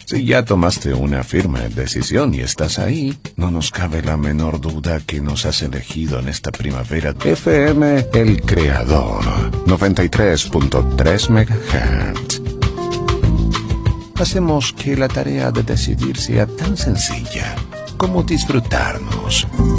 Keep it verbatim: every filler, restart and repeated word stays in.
Si ya tomaste una firme decisión y estás ahí, no nos cabe la menor duda que nos has elegido en esta primavera. F M El Creador, noventa y tres punto tres megahertz. Hacemos que la tarea de decidir sea tan sencilla como disfrutarnos